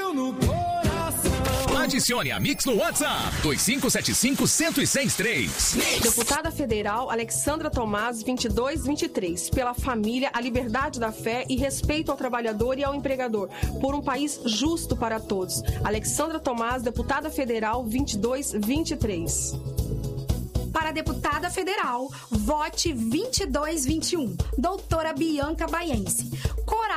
no coração. Adicione a Mix no WhatsApp 2575-1063. Deputada Federal Alexandra Tomás, 2223. Pela família, a liberdade da fé e respeito ao trabalhador e ao empregador. Por um país justo para todos. Alexandra Tomás, deputada federal, 2223. Para a deputada federal, vote 2221. Doutora Bianca Baiense. Coragem